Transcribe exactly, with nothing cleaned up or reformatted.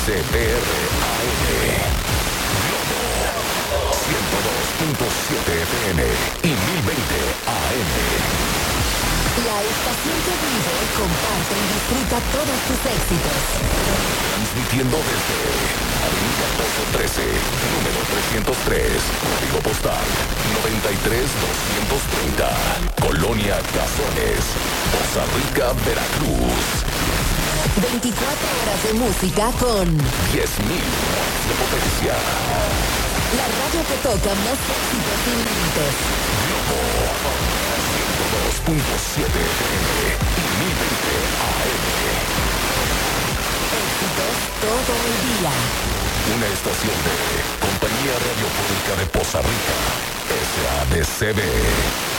C B R A M. ciento dos punto siete F M y mil veinte A M. La estación que vive, comparte y disfruta todos tus éxitos. Transmitiendo desde Avenida doce trece, número trescientos tres, código postal noventa y tres doscientos treinta, Colonia Cazones, Poza Rica, Veracruz. veinticuatro horas de música con diez mil watts de potencia. La radio que toca más éxitos sin límites. Globo ciento dos punto siete F M y mil veinte A M. Éxitos todo el día. Una estación de Compañía Radiofónica de Poza Rica, S A D C B.